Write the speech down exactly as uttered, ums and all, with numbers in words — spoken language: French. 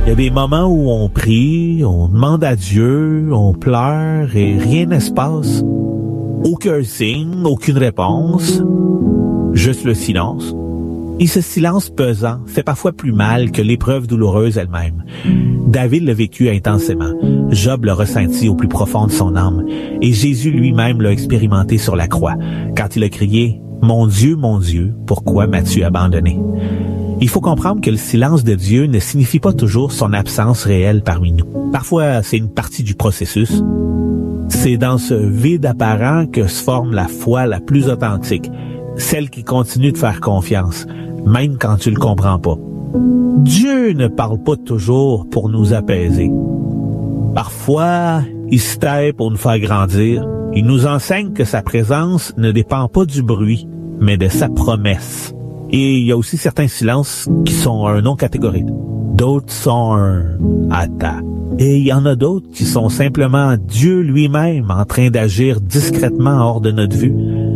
y a des moments où on prie, on demande à Dieu, on pleure et rien ne se passe. Aucun signe, aucune réponse, juste le silence. Et ce silence pesant fait parfois plus mal que l'épreuve douloureuse elle-même. David l'a vécu intensément. Job l'a ressenti au plus profond de son âme. Et Jésus lui-même l'a expérimenté sur la croix, quand il a crié « Mon Dieu, mon Dieu, pourquoi m'as-tu abandonné ?» Il faut comprendre que le silence de Dieu ne signifie pas toujours son absence réelle parmi nous. Parfois, c'est une partie du processus. C'est dans ce vide apparent que se forme la foi la plus authentique, celle qui continue de faire confiance, même quand tu le comprends pas. Dieu ne parle pas toujours pour nous apaiser. Parfois, il se tait pour nous faire grandir. Il nous enseigne que sa présence ne dépend pas du bruit, mais de sa promesse. Et il y a aussi certains silences qui sont un non catégorique. D'autres sont un « attends ». Et il y en a d'autres qui sont simplement Dieu lui-même en train d'agir discrètement hors de notre vue.